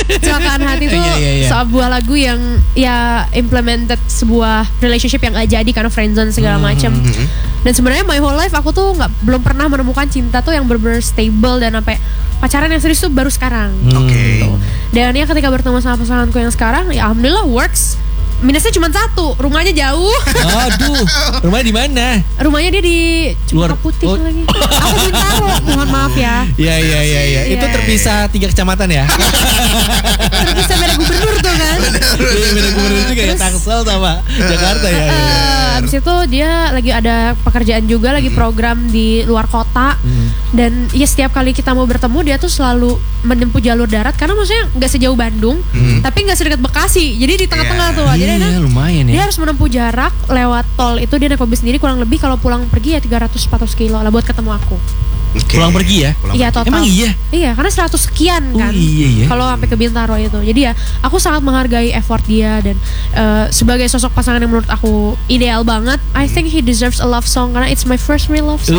Kecelakaan Hati itu sebuah lagu yang ya implemented sebuah relationship yang gak jadi karena friendzone segala macam. Dan sebenarnya my whole life aku tuh belum pernah menemukan cinta tuh yang bener-bener stable dan sampai pacaran yang serius tuh baru sekarang. Oke. Dan ya ketika bertemu sama pasanganku yang sekarang, ya alhamdulillah works. Minusnya cuma satu, rumahnya jauh. Aduh, rumahnya di mana? Rumahnya dia di Cempaka Putih lagi. Aku Bintaro, mohon maaf ya. Iya. Itu terpisah 3 kecamatan ya. Terpisah beda gubernur tuh kan. Iya, beda gubernur juga ya, Tangsel sama Jakarta ya. Abis itu dia lagi ada pekerjaan juga, lagi program di luar kota. Dan ya setiap kali kita mau bertemu dia tuh selalu menempuh jalur darat karena maksudnya nggak sejauh Bandung, tapi nggak sedekat Bekasi. Jadi di tengah-tengah tuh. Jadi lumayan ya. Dia harus menempuh jarak lewat tol itu, dia naik mobil sendiri kurang lebih kalau pulang pergi ya 300-400 kilo lah buat ketemu aku. Pulang pergi ya? Iya total. Emang iya? Iya karena 100 sekian kan. Iya. Kalau sampai ke Bintaro itu. Jadi ya aku sangat menghargai effort dia dan sebagai sosok pasangan yang menurut aku ideal banget. I think he deserves a love song karena it's my first real love song.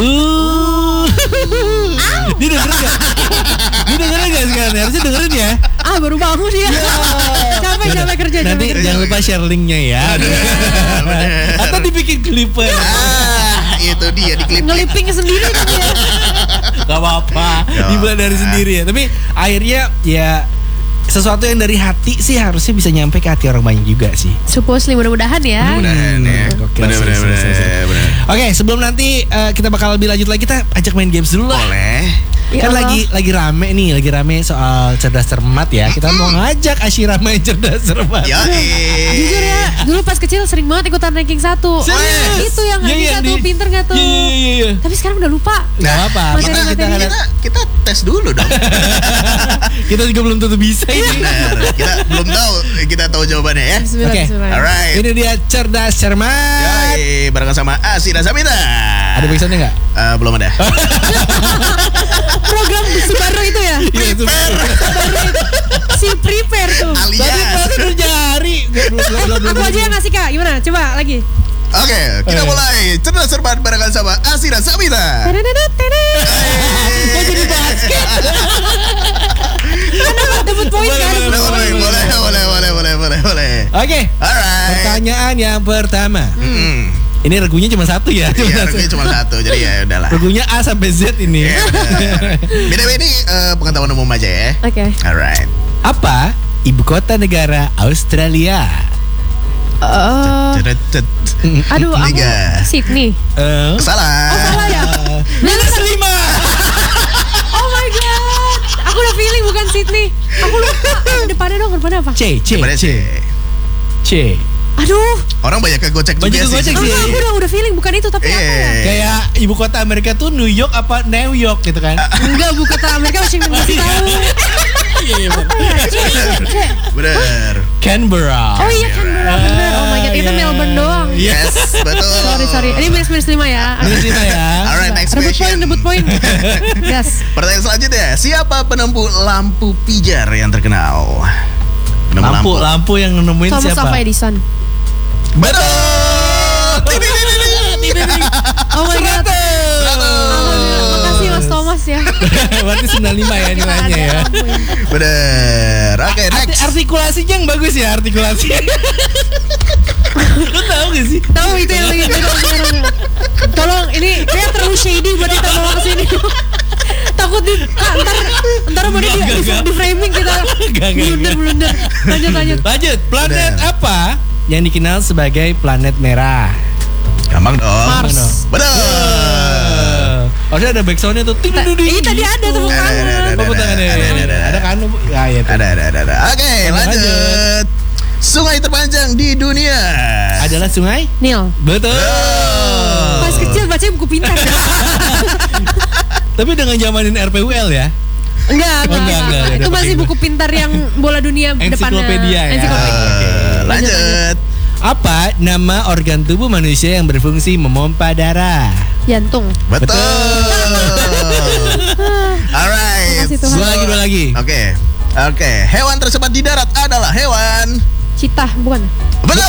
Dia dengerin gak? Dia dengerin gak sekarang? Harusnya dengerin ya. Baru bangun dia. Capek kerja. Nanti jangan lupa share linknya ya. Atau dibikin klipnya. Itu dia di klip. Ngeliping sendiri kan dia. Gak apa-apa, dibuat dari sendiri ya. Tapi akhirnya ya sesuatu yang dari hati sih harusnya bisa nyampe ke hati orang banyak juga sih. Supposedly, mudah-mudahan ya. Mudah-mudahan ya. Bener. Oke, sebelum nanti kita bakal lebih lanjut lagi, kita ajak main games dulu lah. Boleh. Ya Kan Allah. lagi rame soal cerdas cermat ya. Kita mau ngajak Asyira main cerdas cermat. Jujur ya, dulu pas kecil sering banget ikutan ranking 1. Serius? Itu yang ranking 1 pinter gak tuh? Iya. Tapi sekarang udah lupa. Gak apa-apa. Kita tes dulu dong. Kita juga belum tentu bisa ini. Benar. Kita belum tahu. Kita tahu jawabannya ya. Oke. Alright. Ini dia cerdas cermat. Barengan sama Asira Samita. Ada backsoundnya nggak? Belum ada. Program baru itu ya? Si prepare tuh. Alias. Baru jari. Aku aja yang ngasih Kak. Gimana? Coba lagi. Oke, kita mulai cerdas cermat barengan sama Asira Samita. Mau jadi basket. Dapat poin kan? Boleh. Oke. Alright. Pertanyaan yang pertama. Ini regunya cuma satu ya. Iya, regunya cuma satu. Jadi ya udahlah. Regunya A sampai Z ini. BTW ini pengetahuan umum aja ya. Oke. Alright. Apa ibu kota negara Australia? Aduh, aku Liga. Sydney. Salah. Oh salah ya? Minus 5. Oh my god. Aku udah feeling bukan Sydney. Aku lupa. Depannya apa? C. Coba C. Aduh. Orang banyak kegocek juga Banyak kegocek sih. sih. Aku udah feeling bukan itu tapi apa ya? Kayak ibu kota Amerika tuh New York apa New York gitu kan? Enggak, ibu kota Amerika Washington DC tahu. Apa ya? Bener. Canberra. Oh iya Canberra bener. Oh my god, itu Melbourne doang. Yes, betul. Sorry. Ini minus 5 ya. Minus 5 ya. Alright, next question. Rebut poin. Yes. Pertanyaan selanjutnya, siapa penempuh lampu pijar yang terkenal? Penempuh Lampu yang nemuin Thomas siapa? Alva Edison. Betul. Oh my god. Makasih Mas Thomas ya. Berarti 95 ya nilainya ya. Bener. Oke, next. Artikulasinya yang bagus ya, artikulasi. Lo tahu gak sih? Tahu itu yang lagi viral sekarang. Tolong ini kayak terlalu shady buat kita bawa ke sini. Takut ntar mau di framing kita. Blunder. Lanjut. Planet apa yang dikenal sebagai planet merah? Gampang dong. Mars. Betul. Harusnya ada backsoundnya tuh. Ini tadi ada tepuk tangan. Tepuk tangannya. Ada kan? Ya, ya. Ada. Oke, lanjut. Sungai terpanjang di dunia Adalah sungai Nil. Betul. Pas kecil baca buku pintar. Tapi dengan zamanin RPUL ya. Enggak. Itu masih buku pintar yang bola dunia depannya. Ensiklopedia ya. Lanjut. Apa nama organ tubuh manusia yang berfungsi memompa darah? Jantung. Betul. Alright. Dua lagi. Oke. Hewan tercepat di darat adalah hewan Citah, bukan? Betul.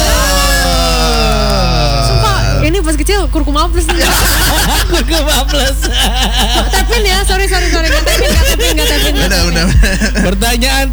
Sumpah, ini pas kecil kurkuma plus. Kurkuma plus. Tapin ya, sorry. Gak tapin. Udah. Pertanyaan